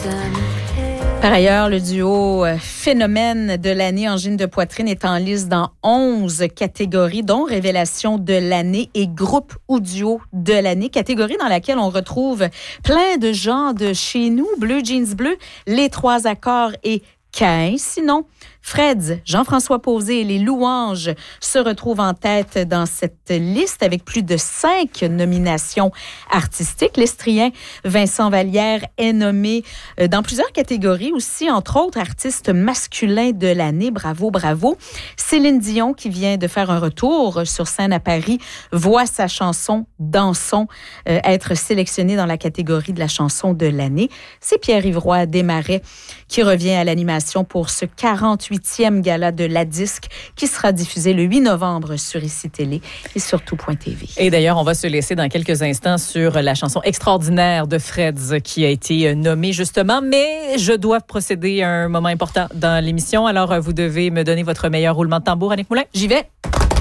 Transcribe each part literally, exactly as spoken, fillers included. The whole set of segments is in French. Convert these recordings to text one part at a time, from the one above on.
Par ailleurs, le duo Phénomène de l'année Angine de poitrine est en liste dans onze catégories, dont Révélation de l'année et Groupe ou duo de l'année, catégorie dans laquelle on retrouve plein de gens de chez nous, Bleu Jeans Bleu, Les Trois Accords et quinze. Sinon, Freds, Jean-François Posé et les Louanges se retrouvent en tête dans cette liste avec plus de cinq nominations artistiques. L'estrien Vincent Vallière est nommé dans plusieurs catégories aussi, entre autres artiste masculin de l'année. Bravo, bravo. Céline Dion, qui vient de faire un retour sur scène à Paris, voit sa chanson Dansons euh, être sélectionnée dans la catégorie de la chanson de l'année. C'est Pierre-Yves Roy Desmarais qui revient à l'animation pour ce quarante-huitième gala de la disque qui sera diffusé le huit novembre sur I C I Télé et sur tout point T V. Et d'ailleurs, on va se laisser dans quelques instants sur la chanson extraordinaire de Freds qui a été nommée justement, mais je dois procéder à un moment important dans l'émission. Alors, vous devez me donner votre meilleur roulement de tambour, Annick Moulin. J'y vais.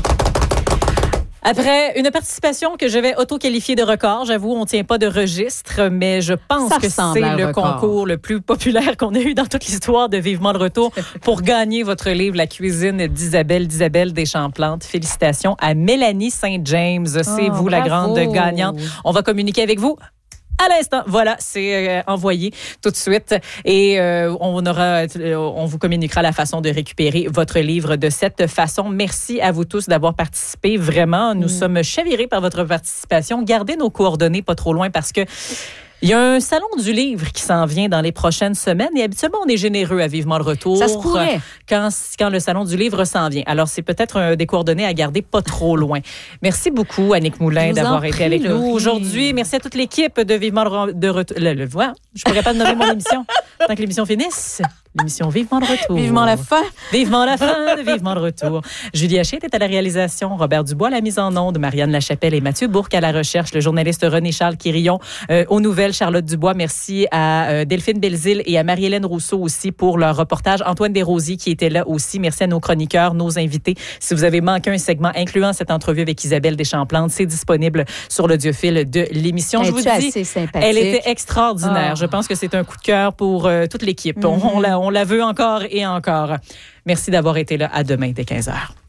Après une participation que je vais auto-qualifier de record, j'avoue, on ne tient pas de registre, mais je pense Ça que c'est le record. concours le plus populaire qu'on a eu dans toute l'histoire de Vivement le retour pour gagner votre livre La cuisine d'Isabelle, d'Isabelle Deschamps-Plante. Félicitations à Mélanie Saint-James. C'est Oh, vous la bravo. grande gagnante. On va communiquer avec vous à l'instant. Voilà, c'est euh, envoyé tout de suite et euh, on aura, euh, on vous communiquera la façon de récupérer votre livre de cette façon. Merci à vous tous d'avoir participé. Vraiment, nous mm. sommes chavirés par votre participation. Gardez nos coordonnées pas trop loin parce que il y a un salon du livre qui s'en vient dans les prochaines semaines et habituellement, on est généreux à Vivement le retour. Ça se pourrait. Quand, quand le salon du livre s'en vient. Alors, c'est peut-être un, des coordonnées à garder pas trop loin. Merci beaucoup, Annick Moulin, d'avoir été avec nous aujourd'hui. Merci à toute l'équipe de Vivement le, de retour. Le, le, voilà, je pourrais pas nommer mon émission tant que l'émission finisse. L'émission Vivement le retour. Vivement la fin. Vivement la fin de Vivement le retour. Julie Haché était à la réalisation, Robert Dubois à la mise en onde, Marianne Lachapelle et Mathieu Bourque à la recherche, le journaliste René-Charles Quirillon euh, aux nouvelles, Charlotte Dubois. Merci à euh, Delphine Belzile et à Marie-Hélène Rousseau aussi pour leur reportage. Antoine Desrosiers qui était là aussi. Merci à nos chroniqueurs, nos invités. Si vous avez manqué un segment incluant cette entrevue avec Isabelle Deschamps-Plante, c'est disponible sur l'audiophile de l'émission. Je vous dis, assez sympathique. Elle était extraordinaire. Oh. Je pense que c'est un coup de cœur pour euh, toute l'équipe. Mm-hmm. On, on, la, on la veut encore et encore. Merci d'avoir été là. À demain dès quinze heures.